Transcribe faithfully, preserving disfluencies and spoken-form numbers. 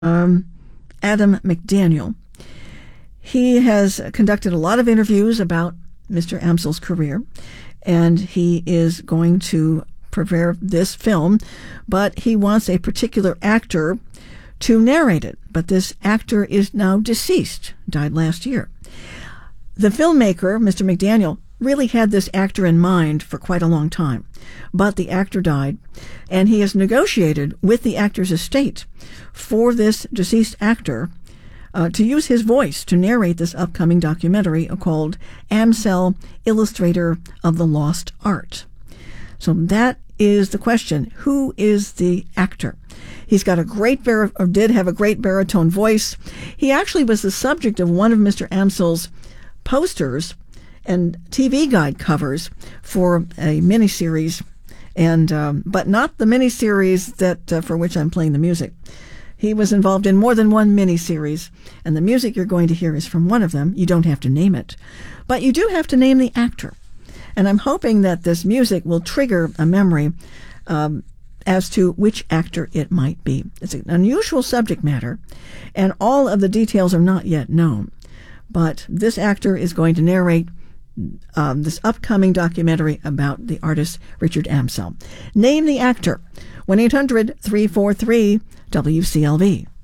um, Adam McDaniel. He has conducted a lot of interviews about Mister Amsel's career, and he is going to prepare this film, but he wants a particular actor to narrate it. But this actor is now deceased, died last year. The filmmaker, Mister McDaniel, really had this actor in mind for quite a long time, but the actor died, and he has negotiated with the actor's estate for this deceased actor uh, to use his voice to narrate this upcoming documentary called Amsel, Illustrator of the Lost Art. So that is the question. Who is the actor? He's got a great, bar- or did have a great baritone voice. He actually was the subject of one of Mister Amsel's posters and T V guide covers for a miniseries, and um, but not the miniseries that uh, for which I'm playing the music. He was involved in more than one miniseries, and the music you're going to hear is from one of them. You don't have to name it, but you do have to name the actor. And I'm hoping that this music will trigger a memory um, as to which actor it might be. It's an unusual subject matter, and all of the details are not yet known. But this actor is going to narrate um, this upcoming documentary about the artist Richard Amsel. Name the actor. one eight hundred three four three W C L V.